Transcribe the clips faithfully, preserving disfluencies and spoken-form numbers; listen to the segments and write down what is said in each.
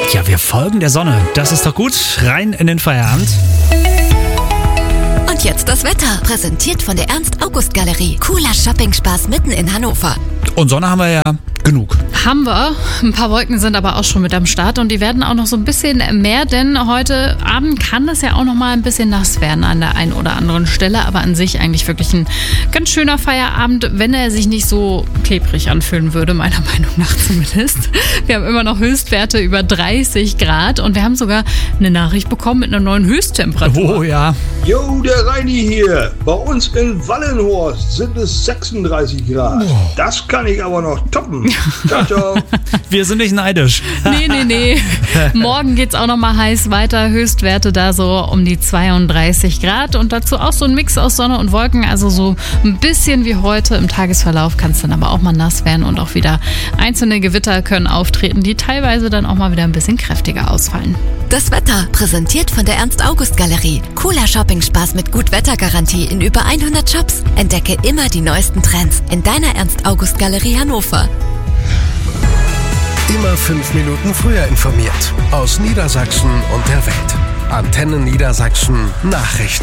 Ja, wir folgen der Sonne. Das ist doch gut. Rein in den Feierabend. Und jetzt das Wetter, präsentiert von der Ernst-August-Galerie. Cooler Shopping-Spaß mitten in Hannover. Und Sonne haben wir ja genug. Haben wir. Ein paar Wolken sind aber auch schon mit am Start und die werden auch noch so ein bisschen mehr, denn heute Abend kann es ja auch noch mal ein bisschen nass werden an der einen oder anderen Stelle, aber an sich eigentlich wirklich ein ganz schöner Feierabend, wenn er sich nicht so klebrig anfühlen würde, meiner Meinung nach zumindest. Wir haben immer noch Höchstwerte über dreißig Grad und wir haben sogar eine Nachricht bekommen mit einer neuen Höchsttemperatur. Oh ja. Jo, der Reini hier. Bei uns in Wallenhorst sind es sechsunddreißig Grad. Oh. Das kann ich aber noch toppen. Ciao, ciao. Wir sind nicht neidisch. Nee, nee, nee. Morgen geht's auch noch mal heiß weiter. Höchstwerte da so um die zweiunddreißig Grad und dazu auch so ein Mix aus Sonne und Wolken. Also so ein bisschen wie heute im Tagesverlauf kann es dann aber auch mal nass werden und auch wieder einzelne Gewitter können auftreten, die teilweise dann auch mal wieder ein bisschen kräftiger ausfallen. Das Wetter, präsentiert von der Ernst-August-Galerie. Cooler Shopping-Spaß mit Gut-Wetter-Garantie in über hundert Shops. Entdecke immer die neuesten Trends in deiner Ernst-August-Galerie Hannover. Immer fünf Minuten früher informiert. Aus Niedersachsen und der Welt. Antenne Niedersachsen Nachrichten.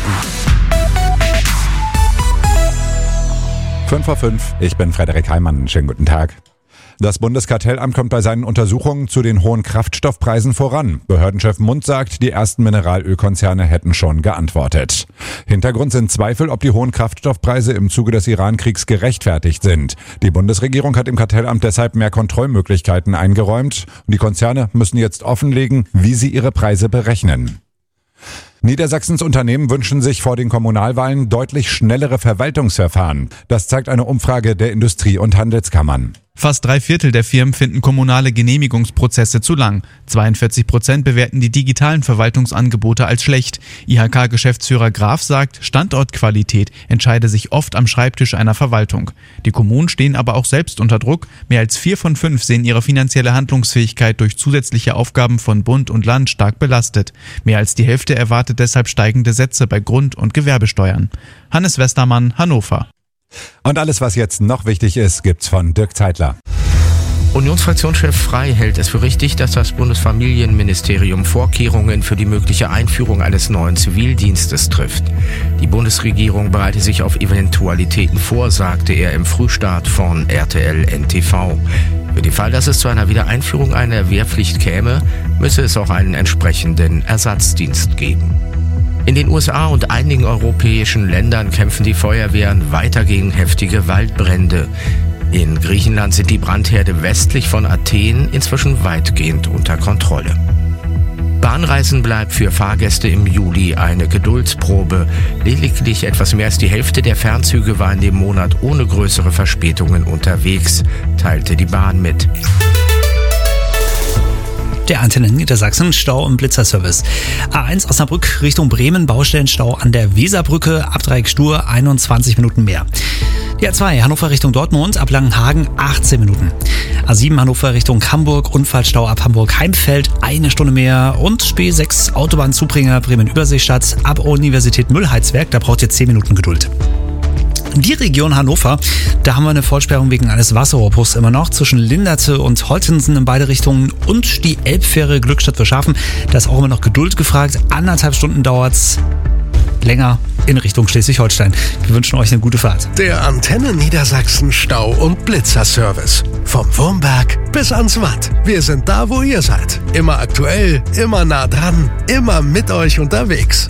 fünf vor fünf, ich bin Frederik Heimann. Schönen guten Tag. Das Bundeskartellamt kommt bei seinen Untersuchungen zu den hohen Kraftstoffpreisen voran. Behördenchef Mund sagt, die ersten Mineralölkonzerne hätten schon geantwortet. Hintergrund sind Zweifel, ob die hohen Kraftstoffpreise im Zuge des Iran-Kriegs gerechtfertigt sind. Die Bundesregierung hat dem Kartellamt deshalb mehr Kontrollmöglichkeiten eingeräumt. Die Konzerne müssen jetzt offenlegen, wie sie ihre Preise berechnen. Niedersachsens Unternehmen wünschen sich vor den Kommunalwahlen deutlich schnellere Verwaltungsverfahren. Das zeigt eine Umfrage der Industrie- und Handelskammern. Fast drei Viertel der Firmen finden kommunale Genehmigungsprozesse zu lang. zweiundvierzig Prozent bewerten die digitalen Verwaltungsangebote als schlecht. I H K-Geschäftsführer Graf sagt, Standortqualität entscheide sich oft am Schreibtisch einer Verwaltung. Die Kommunen stehen aber auch selbst unter Druck. Mehr als vier von fünf sehen ihre finanzielle Handlungsfähigkeit durch zusätzliche Aufgaben von Bund und Land stark belastet. Mehr als die Hälfte erwartet deshalb steigende Sätze bei Grund- und Gewerbesteuern. Hannes Westermann, Hannover. Und alles, was jetzt noch wichtig ist, gibt's von Dirk Zeitler. Unionsfraktionschef Frey hält es für richtig, dass das Bundesfamilienministerium Vorkehrungen für die mögliche Einführung eines neuen Zivildienstes trifft. Die Bundesregierung bereite sich auf Eventualitäten vor, sagte er im Frühstart von R T L N T V. Für den Fall, dass es zu einer Wiedereinführung einer Wehrpflicht käme, müsse es auch einen entsprechenden Ersatzdienst geben. In den U S A und einigen europäischen Ländern kämpfen die Feuerwehren weiter gegen heftige Waldbrände. In Griechenland sind die Brandherde westlich von Athen inzwischen weitgehend unter Kontrolle. Bahnreisen bleibt für Fahrgäste im Juli eine Geduldsprobe. Lediglich etwas mehr als die Hälfte der Fernzüge war in dem Monat ohne größere Verspätungen unterwegs, teilte die Bahn mit. Der Antenne Niedersachsen Stau- und Blitzerservice. A eins Osnabrück Richtung Bremen, Baustellenstau an der Weserbrücke, ab Dreieck Stur einundzwanzig Minuten mehr. Die A zwei Hannover Richtung Dortmund, ab Langenhagen achtzehn Minuten. A sieben Hannover Richtung Hamburg, Unfallstau ab Hamburg-Heimfeld, eine Stunde mehr. Und B sechs Autobahnzubringer Bremen-Überseestadt, ab Universität Müllheizwerk, da braucht ihr zehn Minuten Geduld. Die Region Hannover, da haben wir eine Vollsperrung wegen eines Wasserrohrbruchs immer noch zwischen Linderte und Holtensen in beide Richtungen und die Elbfähre Glückstadt für Schafen. Da ist auch immer noch Geduld gefragt. Anderthalb Stunden dauert's länger in Richtung Schleswig-Holstein. Wir wünschen euch eine gute Fahrt. Der Antenne Niedersachsen Stau- und Blitzerservice. Vom Wurmberg bis ans Watt. Wir sind da, wo ihr seid. Immer aktuell, immer nah dran, immer mit euch unterwegs.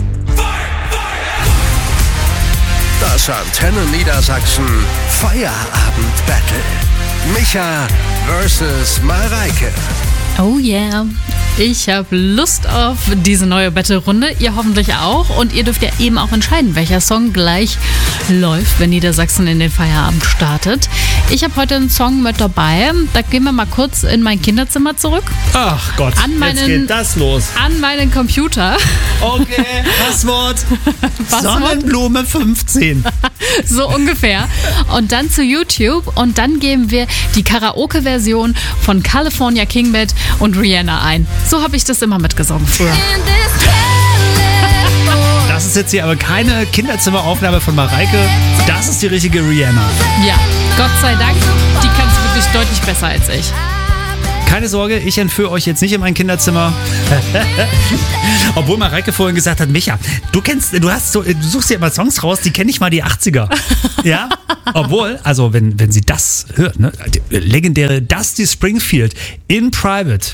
Das Antenne Niedersachsen Feierabend-Battle. Micha versus Mareike. Oh yeah. Ich habe Lust auf diese neue Battle-Runde. Ihr hoffentlich auch. Und ihr dürft ja eben auch entscheiden, welcher Song gleich läuft, wenn Niedersachsen in den Feierabend startet. Ich habe heute einen Song mit dabei. Da gehen wir mal kurz in mein Kinderzimmer zurück. Ach Gott, an meinen, jetzt geht das los. An meinen Computer. Okay, Passwort. Passwort? Sonnenblume fünfzehn. So ungefähr. Und dann zu YouTube. Und dann geben wir die Karaoke-Version von California King Bed und Rihanna ein. So habe ich das immer mitgesungen früher. Das ist jetzt hier aber keine Kinderzimmeraufnahme von Mareike. Das ist die richtige Rihanna. Ja, Gott sei Dank. Die kann es wirklich deutlich besser als ich. keine Sorge, ich entführe euch jetzt nicht in mein Kinderzimmer. Obwohl Mareike vorhin gesagt hat, Micha, du kennst, du hast so, du suchst dir immer Songs raus, die kenne ich mal die achtziger. Ja? Obwohl, also wenn, wenn sie das hört, ne? Die legendäre Dusty Springfield in Private.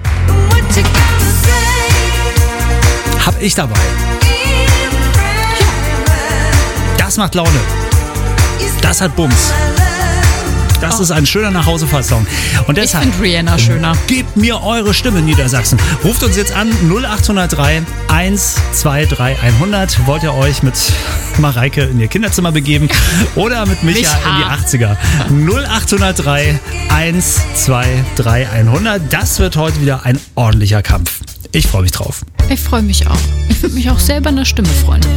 Hab ich dabei. Das macht Laune. Das hat Bums. Das oh. ist ein schöner Nachhausefahr-Song. Und deshalb, ich finde Rihanna schöner. Gebt mir eure Stimme, Niedersachsen. Ruft uns jetzt an null acht null drei eins zwei drei hundert. Wollt ihr euch mit Mareike in ihr Kinderzimmer begeben oder mit Micha, Micha. in die achtziger? null acht null drei eins zwei drei hundert. Das wird heute wieder ein ordentlicher Kampf. Ich freue mich drauf. Ich freue mich auch. Ich würde mich auch selber eine Stimme freuen.